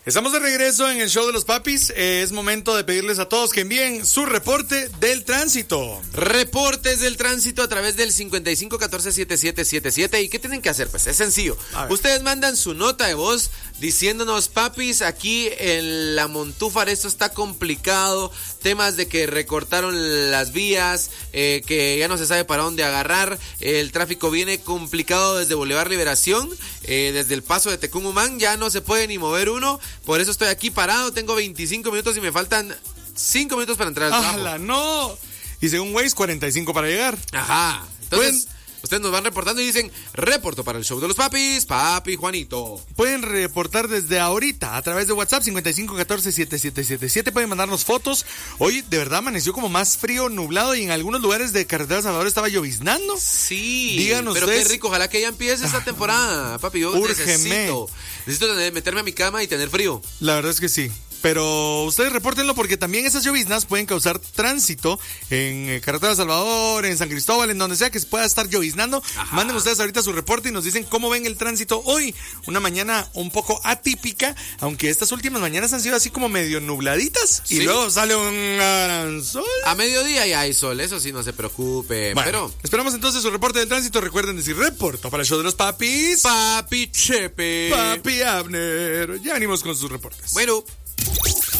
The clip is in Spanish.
Estamos de regreso en el show de los papis. Es momento de pedirles a todos que envíen su reporte del tránsito. Reportes del tránsito a través del 5514-7777. ¿Y qué tienen que hacer? Pues es sencillo. Ustedes mandan su nota de voz diciéndonos: papis, aquí en la Montúfar esto está complicado. Temas de que recortaron las vías, que ya no se sabe para dónde agarrar. El tráfico viene complicado desde Boulevard Liberación, desde el paso de Tecumumán. Ya no se puede ni mover uno. Por eso estoy aquí parado. Tengo 25 minutos y me faltan 5 minutos para entrar al trabajo. ¡Hala, no! Y según Waze, 45 para llegar. Ajá. Entonces, ustedes nos van reportando y dicen: reporto para el show de los papis, papi Juanito. Pueden reportar desde ahorita a través de WhatsApp 5514-7777. Pueden mandarnos fotos. Hoy de verdad amaneció como más frío, nublado, y en algunos lugares de Carretera Salvador estaba lloviznando. Sí, díganos pero ustedes. Qué rico, ojalá que ya empiece esta temporada, papi. Yo necesito meterme a mi cama y tener frío. La verdad es que sí. Pero ustedes repórtenlo, porque también esas lloviznas pueden causar tránsito en Carretera Salvador, en San Cristóbal, en donde sea que se pueda estar lloviznando. Ajá. Manden ustedes ahorita su reporte y nos dicen cómo ven el tránsito hoy. Una mañana un poco atípica, aunque estas últimas mañanas han sido así como medio nubladitas. ¿Sí? Y luego sale un gran sol. A mediodía ya hay sol, eso sí, no se preocupen. Bueno, pero esperamos entonces su reporte del tránsito. Recuerden decir: reporto para el show de los papis, papi Chepe, papi Abner. Ya venimos con sus reportes. Bueno.